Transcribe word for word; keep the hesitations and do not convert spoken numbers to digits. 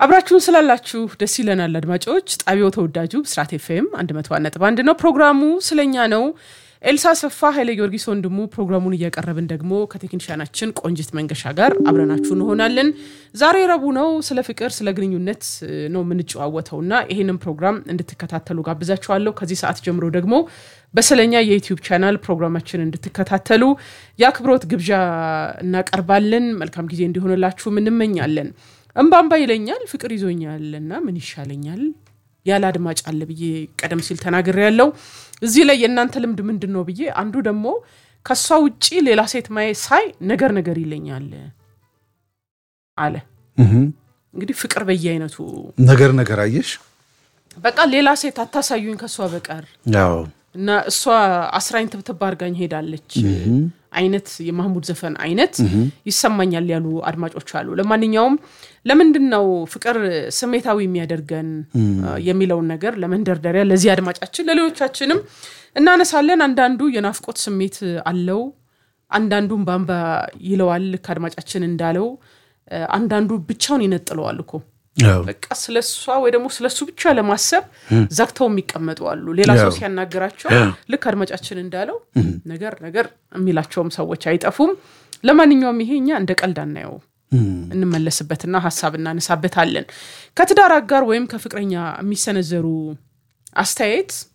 አብራችሁን ስላላችሁ ደስ ይለናል አድማጮች ጣቢያው ተወዳጁ ብስራት ኤፍኤም one oh one point one ነው ፕሮግራሙ ስለኛ ነው ኤልሳ ሰፋ ኃይለ ጊዮርጊስ ወንድሙ ፕሮግራሙን እያቀረብን ደግሞ ከቴክኒሻናችን ቆንጂት መንገሻ ጋር አብረናችሁ እንሆናለን ዛሬ ረቡ ነው ስለ ፍቅር ስለ ግንኙነት ነው ምንጫወተውና ይሄንን ፕሮግራም እንድትከታተሉ ጋብዛችኋለሁ ከዚህ ሰዓት ጀምሮ ደግሞ በሰለኛ የዩቲዩብ ቻናል ፕሮግራማችን እንድትከታተሉ ያክብሮት ግብዣ እናቀርባለን መልካም ጊዜ እንዲሆንላችሁ ምንመኛለን እንባንባ ይለኛል ፍቅር ይዞኛልና ምን ይሻለኛል ያለ አድማጭ አለ ብዬ ቀደም ሲል ተናግሬ ያለው እዚህ ላይ የናንተ ልምድ ምንድነው ብዬ አንዱ ደግሞ ከሷ ውጪ ሌላ ሴት ማይ ሳይ ነገር ነገር ይለኛል አለ እንግዲህ ፍቅር በየአይነቱ ነገር ነገር አየሽ በቃ ሌላ ሴት አታሳዩኝ ከሷ በቀር ያው እና እሷ አስራኝ ተብተብ አርጋኝ ሄዳለች አይነት የማህሙድ ዘፈን አይነት ይሰማኛል ያሉ አድማጮች አሉ ለማንኛውም ለምንድነው ፍቅር ስሜታዊ የሚያደርገን የሚለው ነገር ለመንደርደሪያ ለዚህ አድማጫችን ለሌሎቻችንም እናነሳለን አንዳንዱ የናፍቆት ስሜት አለው አንዳንዱም ባንባ ይለዋል ከአድማጫችን እንዳለው አንዳንዱ ብቻውን ይነጥለዋል እኮ በቃ ስለሷ ወይ ደግሞ ስለሱ ብቻ ለማሰብ ዘግተው የሚቀመጡ አሉ ሌላ ሰው ሲያናገራቸው ልክ አድማጫችን እንዳለው ነገር ነገር የሚላቸውም ሰዎች አይጠፉም ለማንኛውም ይሄኛ እንደ ቀልድ አናየው እንመለስበትና ሐሳብና እንሳበታለን ከትዳር አጋር ወይም ከፍቅረኛ የሚሰነዘሩ አስተያየት